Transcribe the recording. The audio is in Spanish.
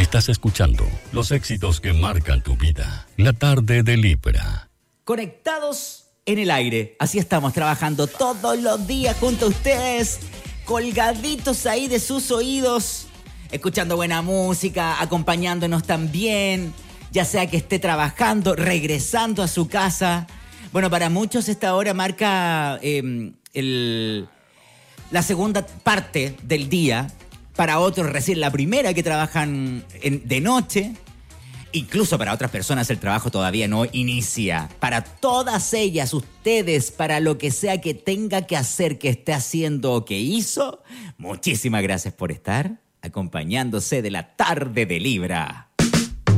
Estás escuchando los éxitos que marcan tu vida. La tarde de Libra. Conectados en el aire. Así estamos trabajando todos los días junto a ustedes, colgaditos ahí de sus oídos, escuchando buena música, acompañándonos también, ya sea que esté trabajando, regresando a su casa. Bueno, para muchos esta hora marca la segunda parte del día. Para otros recién la primera, que trabajan de noche. Incluso para otras personas el trabajo todavía no inicia. Para todas ellas, ustedes, para lo que sea que tenga que hacer, que esté haciendo o que hizo, muchísimas gracias por estar acompañándose de la tarde de Libra.